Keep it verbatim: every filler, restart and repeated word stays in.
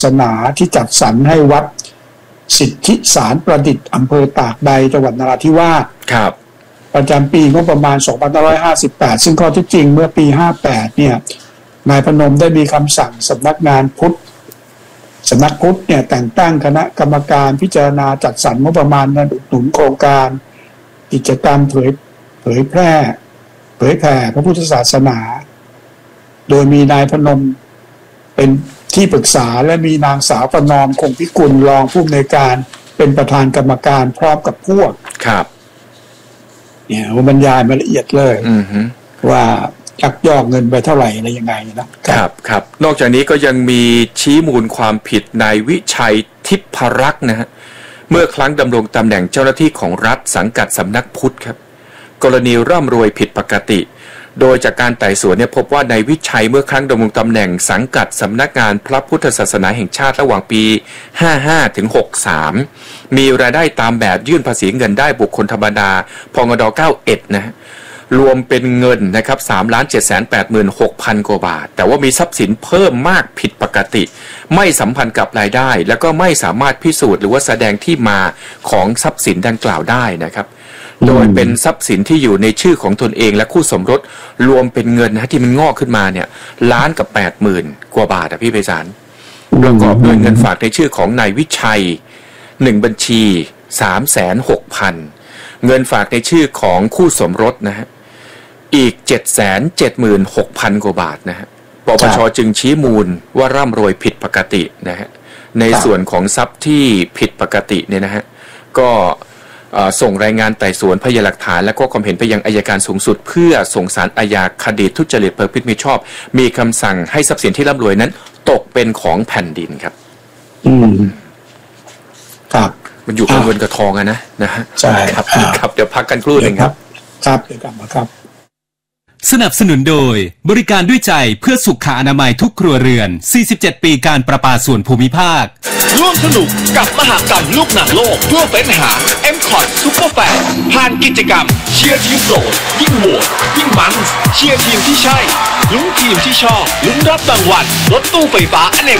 ศาสนาที่จัดสรรให้วัดสิทธิสารประดิษฐ์อำเภอตากใดจังหวัดนราธิวาสครับประจำปีงบประมาณสองพันห้าร้อยห้าสิบแปดซึ่งข้อที่จริงเมื่อปีห้าสิบแปดเนี่ยนายพนมได้มีคำสั่งสำนักงานพุทธสำนักพุทธเนี่ยแต่งตั้งคณะกรรมการพิจารณาจัดสรรงบประมาณอุดหนุนโครงการกิจกรรมเผยเผยแพร่เผยแผ่พระพุทธศาสนาโดยมีนายพนมเป็นที่ปรึกษาและมีนางสาวประนอมคงพิกุลรองผู้อำนวยการเป็นประธานกรรมการพร้อมกับพวกครับเนี่ยบรรยายมาละเอียดเลยว่ายักยอกเงินไปเท่าไหร่อะไรยังไงนะครับครับนอกจากนี้ก็ยังมีชี้มูลความผิดนายวิชัยทิพรักษ์นะฮะเมื่อครั้งดำรงตำแหน่งเจ้าหน้าที่ของรัฐสังกัดสำนักพุทธครับกรณีร่ำรวยผิดปกติโดยจากการไต่สวนเนี่ยพบว่านายวิชัยเมื่อครั้งดำรงตำแหน่งสังกัดสำนักงานพระพุทธศาสนาแห่งชาติระหว่างปีห้าสิบห้าถึงหกสิบสามมีรายได้ตามแบบยื่นภาษีเงินได้บุคคลธรรมดาพงดเก้าสิบเอ็ดนะฮะรวมเป็นเงินนะครับ สามล้านเจ็ดแสนแปดหมื่นหกพัน กว่าบาทแต่ว่ามีทรัพย์สินเพิ่มมากผิดปกติไม่สัมพันธ์กับรายได้แล้วก็ไม่สามารถพิสูจน์หรือว่าแสดงที่มาของทรัพย์สินดังกล่าวได้นะครับโดยเป็นทรัพย์สินที่อยู่ในชื่อของตนเองและคู่สมรสรวมเป็นเงินนะที่มันงอกขึ้นมาเนี่ยล้านกับแปดหมื่นกว่าบาทอะพี่ไพศาลประกอบด้วยเงินฝากในชื่อของนายวิชัยหนึ่งบัญชีสามแสนหกพันเงินฝากในชื่อของคู่สมรสนะฮะอีกเจ็ดแสนเจ็ดหมื่นหกพันกว่าบาทนะฮะปปชจึงชี้มูลว่าร่ำรวยผิดปกตินะฮะในส่วนของทรัพย์ที่ผิดปกติเนี่ยนะฮะก็ส่งรายงานไต่สวนพยานหลักฐานและก็ความเห็นไปยังอัยการสูงสุดเพื่อส่งศาลอาญาคดีทุจริตประพฤติมิชอบมีคำสั่งให้ทรัพย์สินที่ร่ำรวยนั้นตกเป็นของแผ่นดินครับอืมครับมันอยู่กับเงินกับทองอะนะนะฮะใช่ครับครับเดี๋ยวพักกันครู่หนึ่งครับครับเดี๋ยวกลับมาครับสนับสนุนโดยบริการด้วยใจเพื่อสุขอนามัยทุกครัวเรือนสี่สิบเจ็ดปีการประปาส่วนภูมิภาคร่วมสนุกกับมหกรรมลูกหนังโลกเพื่อเฟ้นหา เอ็ม คอท Super Fan ผ่านกิจกรรมเชียร์ทีมโปรดยิ่งโหวตยิ่งมันเชียร์ทีมที่ใช่ลุ้นทีมที่ชอบลุ้นรับรางวัลรถตู้ไฟฟ้าอเนก